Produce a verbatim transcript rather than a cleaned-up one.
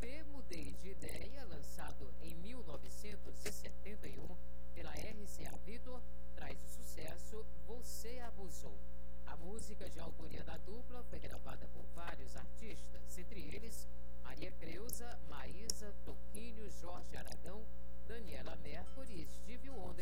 P Mudei de Ideia, lançado em mil novecentos e setenta e um pela R C A Victor, traz o sucesso Você Abusou. A música de autoria da dupla foi gravada por vários artistas, entre eles Maria Creuza, Maísa, Toquinho, Jorge Aragão, Daniela Mercury e Stevie Wonder.